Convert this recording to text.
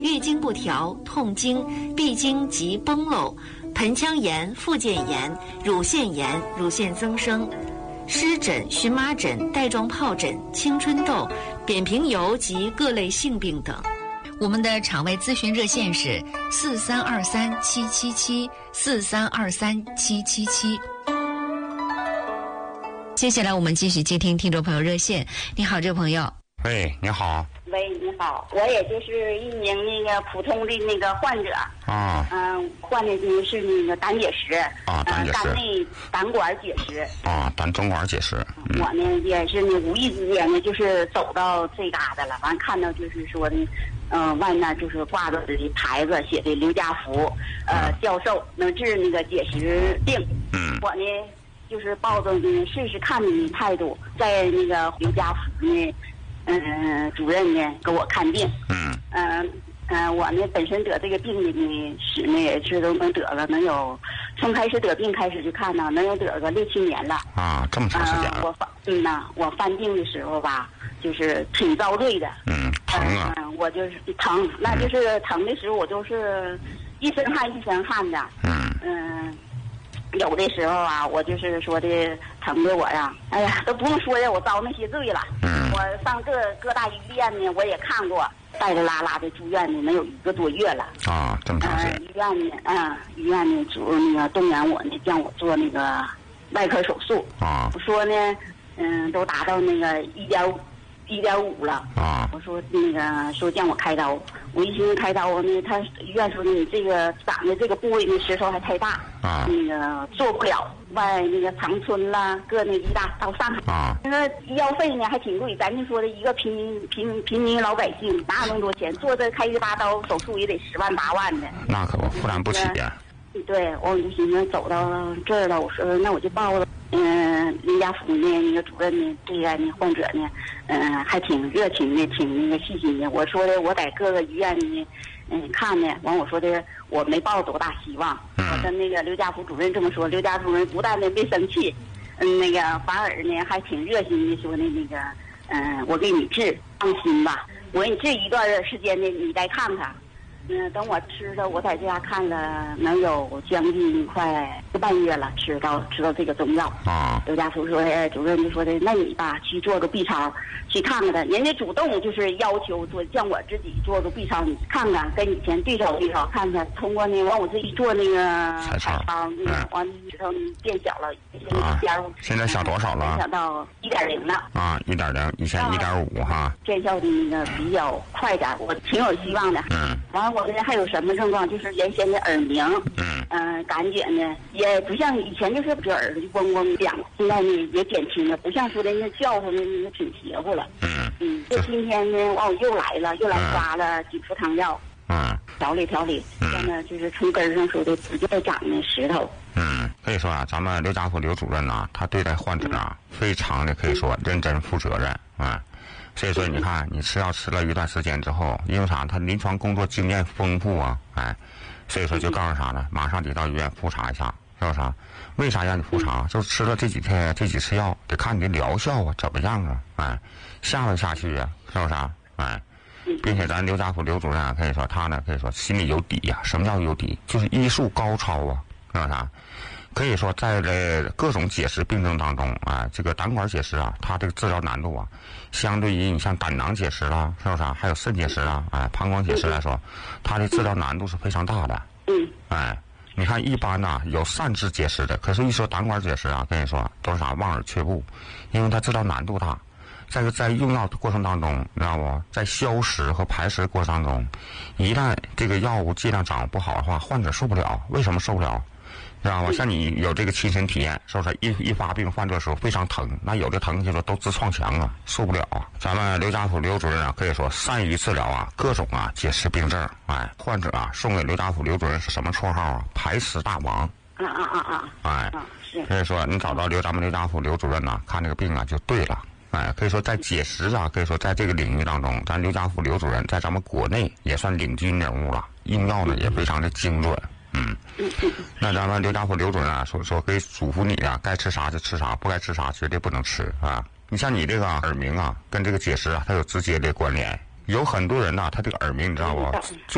月经不调、痛经、闭经及崩漏、盆腔炎、附件炎、乳腺炎、乳腺增生、湿疹、荨麻疹、带状疱疹、青春痘、扁平疣及各类性病等。我们的场外咨询热线是43237774323777。接下来我们继续接听听众朋友热线。你好，这位朋友。 喂，你好。 喂，你好，我也就是一名那个普通的那个患者啊。 患的是那个胆结石啊，胆结石， 肝内胆管结石啊，胆总管结石。 我呢也是呢，无意之间呢，就是走到这嘎达了，完看到就是说的，外面就是挂着的牌子，写的刘家福教授能治那个结石病。我呢就是抱着呢试试看的态度，在那个刘家福呢。主任呢给我看病。我呢本身得这个病的呢史呢也是都能得了，能有从开始得病开始就看呢，能有得个6、7年了。 啊，这么长时间了。 我犯病的时候吧，就是挺遭罪的。 疼啊。 我就是疼，那就是疼的时候我就是一身汗一身汗的。有的时候啊，我就是说的疼的我呀，哎呀，都不用说呀，我遭那些罪了。我上各大医院呢，我也看过，带着拉拉的住院呢，能有1个多月了。啊， 这么长时间。 医院呢，主那个动员我呢，让我做那个外科手术。我说呢，都达到那个1.5了。我说那个说叫我开刀，我一寻思开刀呢，他医院说你这个长的这个部位的石头还太大，那个做不了。外那个长春啦，各那一大到上海，那个医药费呢还挺贵。咱就说的一个平民老百姓哪有那么多钱？做这开一把刀手术也得10万8万的， 那可不负担不起呀。 对，我就寻思走到这儿了，我说那我就报了。林家福呢那个主任呢对待那患者呢，还挺热情的，挺那个细心的。我说的我在各个医院呢，看呢，完我说的我没抱多大希望。我跟那个刘家福主任这么说，刘家福主任不但呢没生气，那个反而呢还挺热心的说的那个，我给你治，放心吧，我给你治一段时间呢，你再看看。等我吃的，我在家看了能有将近快1个半月了，吃到这个中药。刘家福说，主任就说的，那你吧去做个 B 超，去看看他。人家主动就是要求说，叫我自己做个 B 超，你看看跟以前对照对照，看看通过呢，完我自己做那个彩超，完石头变小了，1.5， 现在小多少了？ 小到1.0了。 1.0，以前1.5哈。 见效的那个比较快点，我挺有希望的。完了，我这还有什么症状？就是原先的耳鸣，感觉呢也不像以前，就是这耳朵就嗡嗡响，现在呢也减轻了，不像说的那叫唤的那个挺邪乎了。就今天呢，我又来了，又来抓了几副汤药，调理，现在就是从根上说的直接长那石头。 可以说啊，咱们刘家福刘主任啊，他对待患者啊，非常的可以说认真负责任所以说你看，你吃药吃了一段时间之后，因为啥？他临床工作经验丰富啊，所以说就告诉啥呢？马上得到医院复查一下，是不是？为啥让你复查？就是吃了这几次药，得看你的疗效啊怎么样啊，下不下去啊，是不是？并且咱刘家福刘主任啊，可以说他呢，可以说心里有底呀。什么叫有底？就是医术高超啊，是不是？可以说在各种结石病症当中这个胆管结石啊，它这个治疗难度啊，相对于你像胆囊结石啦，是不是？还有肾结石啦，膀胱结石来说，它的治疗难度是非常大的。你看一般有善治结石的，可是一说胆管结石啊，跟你说都是啥望而却步，因为它治疗难度大。在用药的过程当中，你知道不？在消食和排石过程当中，一旦这个药物剂量掌握不好的话，患者受不了。为什么受不了？知道吧？像你有这个亲身体验，是不是？一发病犯这时候非常疼，那有的疼就说都直撞墙啊，受不了啊。咱们刘家福刘主任啊，可以说善于治疗各种结石病症。患者送给刘家福刘主任是什么绰号啊？排石大王。可以说你找到咱们刘家福刘主任看这个病就对了。可以说在结石可以说在这个领域当中，咱刘家福刘主任在咱们国内也算领军人物了，用药呢也非常的精准。那咱们刘家福刘主任说可以嘱咐你该吃啥就吃啥，不该吃啥绝对不能吃你像你这个耳鸣跟这个结石它有直接的关联。有很多人他这个耳鸣你知道不？